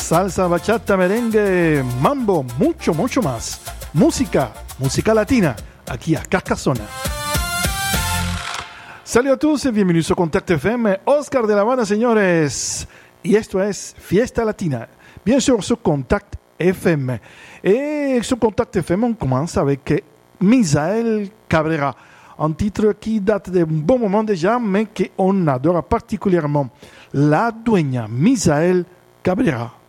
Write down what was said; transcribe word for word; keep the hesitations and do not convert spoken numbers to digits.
salsa, bachata, merengue, mambo, mucho, mucho más. Música, música latina, aquí a Carcassonne. Salut à tous et bienvenue sur Contact F M. Oscar de La Habana, señores. Y esto es Fiesta Latina. Bien sûr, sur Contact F M. Et sur Contact F M, on commence avec Misael Cabrera. Un titre qui date d'un bon moment déjà, mais qu'on adore particulièrement. La dueña Misael Cabrera.